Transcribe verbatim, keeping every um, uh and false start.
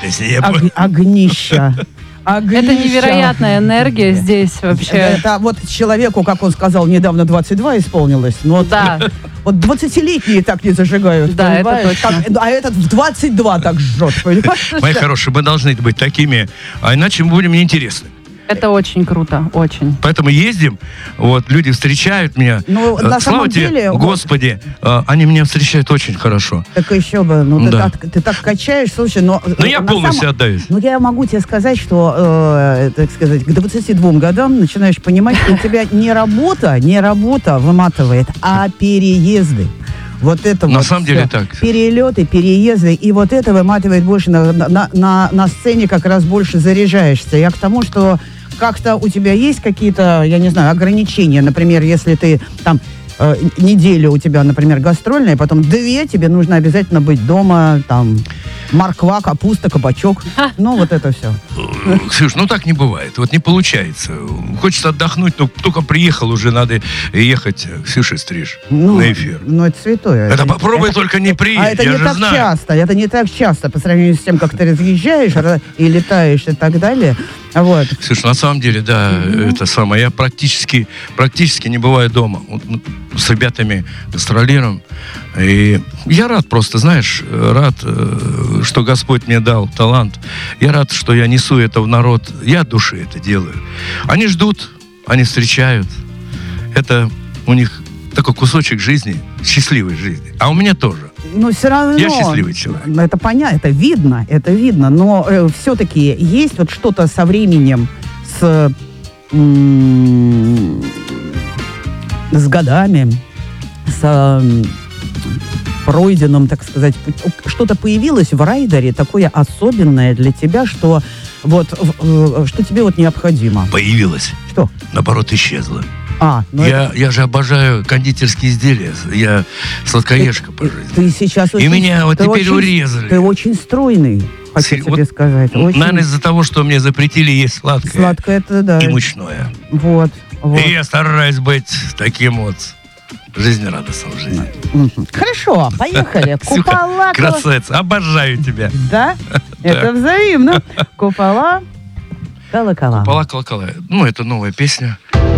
песня. Я Ог- огнища. Огнища. Это невероятная энергия здесь вообще. Это вот человеку, как он сказал, недавно двадцать два исполнилось. Но Да. Вот двадцатилетние так не зажигают. Да, это понимаешь? точно. Как- а этот в двадцать два так жжет, понимаешь? Мои хорошие, мы должны быть такими, а иначе мы будем неинтересны. Это очень круто, очень. Поэтому ездим, вот, люди встречают меня. Ну, Э, на Слава самом тебе, деле, вот- Господи, э, они меня встречают очень хорошо. Так еще бы, ну ты, Да. так, ты так качаешь, слушай, но... Но я на полностью самом- отдаюсь. Ну, я могу тебе сказать, что, э, так сказать, к двадцати двум годам начинаешь понимать, что тебя не работа, не работа выматывает, а переезды. Вот это На вот самом всё. деле так. Перелеты, переезды, и вот это выматывает больше. На, на, на, на сцене как раз больше заряжаешься. Я к тому, что как-то у тебя есть какие-то, я не знаю, ограничения. Например, если ты там э, неделю у тебя, например, гастрольная, потом две, тебе нужно обязательно быть дома, там, морква, капуста, кабачок. Ну, вот это все. Э, Ксюш, ну так не бывает. Вот не получается. Хочется отдохнуть, но только приехал, уже надо ехать Ксюше стриж Ну, на эфир. ну, это святое. Это попробуй только не А приедь, это я не же так знаю. часто, это не так часто по сравнению с тем, как ты разъезжаешь ра- и летаешь и так далее. Вот. Слушай, на самом деле, да, это самое. Я практически, практически не бываю дома. Вот, ну, с ребятами гастролируем. И я рад просто, знаешь, рад, э, что Господь мне дал талант. Я рад, что я несу это в народ. Я от души это делаю. Они ждут, они встречают. Это у них такой кусочек жизни, счастливой жизни. А у меня тоже. Но все равно... Я счастливый человек. Ну, это понятно, это видно, это видно. Но э, все-таки есть вот что-то со временем, с, м- с годами, с м, пройденным, так сказать, путь- что-то появилось в райдере такое особенное для тебя, что вот в- э, что тебе вот необходимо. Появилась. Что? Наоборот, исчезла. А, ну я, я же обожаю кондитерские изделия. Я сладкоежка по это- жизни. ты сейчас И очень- меня вот ты теперь очень- урезали. Ты очень стройный, хочу Сер- тебе вот, сказать. Очень Наверное, из-за того, что мне запретили есть сладкое, сладкое, это да. и мучное. Вот, вот. И я стараюсь быть таким вот жизнерадостным в жизни. Мгм. Хорошо, поехали. Ксюха, Купола. красавица, обожаю тебя. Да? Это взаимно. Купола. Колокола. Пола колокола. Ну, это новая песня.